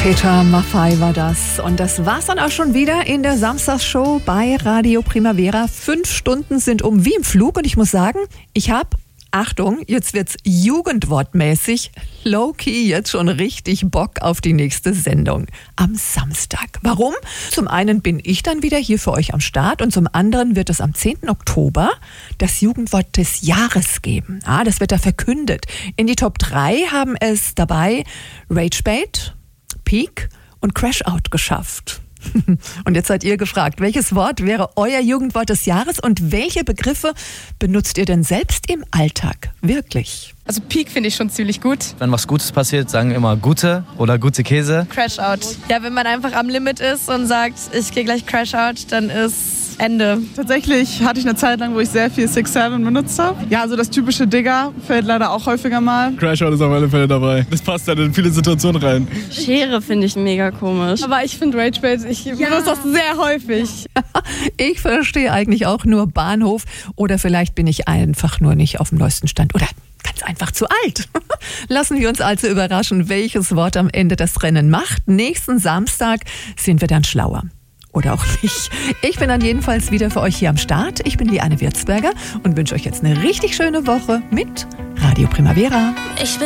Peter Maffay war das. Und das war's dann auch schon wieder in der Samstagsshow bei Radio Primavera. 5 Stunden sind um wie im Flug. Und ich muss sagen, ich habe, Achtung, jetzt wird's jugendwortmäßig, low-key jetzt schon richtig Bock auf die nächste Sendung am Samstag. Warum? Zum einen bin ich dann wieder hier für euch am Start und zum anderen wird es am 10. Oktober das Jugendwort des Jahres geben. Das wird da verkündet. In die Top 3 haben es dabei Ragebait, Peak und Crashout geschafft. Und jetzt seid ihr gefragt, welches Wort wäre euer Jugendwort des Jahres und welche Begriffe benutzt ihr denn selbst im Alltag? Wirklich? Also Peak finde ich schon ziemlich gut. Wenn was Gutes passiert, sagen immer Gute oder gute Käse. Crashout. Ja, wenn man einfach am Limit ist und sagt, ich gehe gleich Crashout, dann ist Ende. Tatsächlich hatte ich eine Zeit lang, wo ich sehr viel 6-7 benutzt habe. Ja, so das typische Digger fällt leider auch häufiger mal. Crashout ist auf alle Fälle dabei. Das passt halt in viele Situationen rein. Schere finde ich mega komisch. Aber ich finde Ragebait, ich benutze das sehr häufig. Ich verstehe eigentlich auch nur Bahnhof oder vielleicht bin ich einfach nur nicht auf dem neuesten Stand oder ganz einfach zu alt. Lassen wir uns also überraschen, welches Wort am Ende das Rennen macht. Nächsten Samstag sind wir dann schlauer. Oder auch nicht. Ich bin dann jedenfalls wieder für euch hier am Start. Ich bin Liane Wirzberger und wünsche euch jetzt eine richtig schöne Woche mit Radio Primavera.